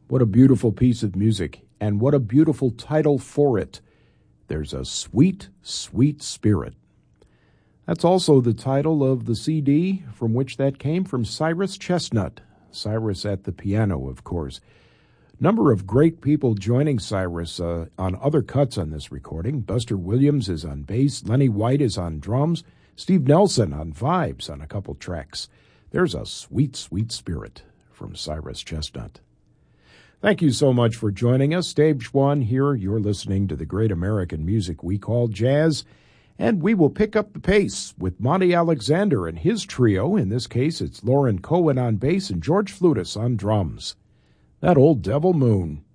What a beautiful piece of music, and what a beautiful title for it. There's a sweet, sweet spirit. That's also the title of the CD from which that came from Cyrus Chestnut. Cyrus at the piano, of course. Number of great people joining Cyrus on other cuts on this recording. Buster Williams is on bass. Lenny White is on drums. Steve Nelson on vibes on a couple tracks. There's a sweet, sweet spirit from Cyrus Chestnut. Thank you so much for joining us. Dave Schwann here. You're listening to the great American music we call jazz. And we will pick up the pace with Monty Alexander and his trio. In this case, it's Lauren Cohen on bass and George Flutis on drums. That Old Devil Moon.